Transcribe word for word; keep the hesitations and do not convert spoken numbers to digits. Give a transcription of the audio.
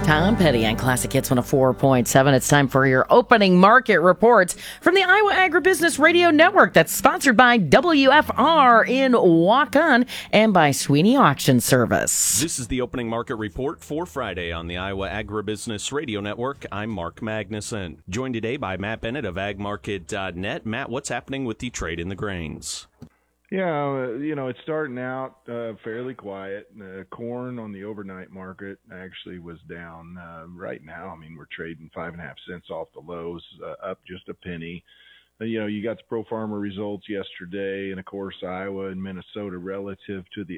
Tom Petty on Classic Hits one oh four point seven. It's time for your opening market reports from the Iowa Agribusiness Radio Network that's sponsored by W F R in Waukon and by Sweeney Auction Service. This is the opening market report for Friday on the Iowa Agribusiness Radio Network. I'm Mark Magnuson, joined today by Matt Bennett of ag market dot net. Matt, what's happening with the trade in the grains? Yeah, you know, it's starting out uh, fairly quiet. Uh, corn on the overnight market actually was down. Uh, right now, I mean, we're trading five and a half cents off the lows, uh, up just a penny. Uh, you know, you got the pro farmer results yesterday, and of course, Iowa and Minnesota relative to the